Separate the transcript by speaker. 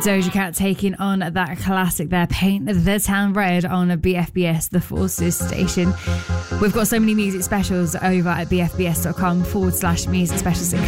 Speaker 1: Doja Cat taking on that classic there, Paint the Town Red, on a BFBS The Forces station. We've got so many music specials over at bfbs.com/music specials,